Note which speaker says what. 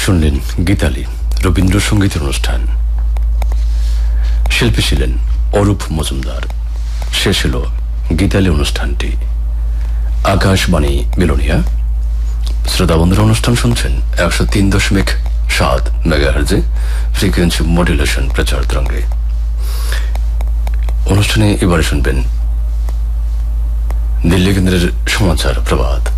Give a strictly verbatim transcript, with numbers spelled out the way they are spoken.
Speaker 1: শুনলেন গীতালি রবীন্দ্রসঙ্গীতের অনুষ্ঠান। শিল্পী ছিলেন অরূপ মজুমদার। শেষ হল গীতালি অনুষ্ঠানটি। আকাশবাণী বিলোনিয়া। শ্রোতা বন্ধুরা, অনুষ্ঠান শুনছেন একশো তিন দশমিক সাত মেগাহার্জে ফ্রিকোয়েন্সি মডুলেশন প্রচার তরঙ্গে। অনুষ্ঠানে এবারে শুনবেন দিল্লি কেন্দ্রের সমাচার প্রভাত।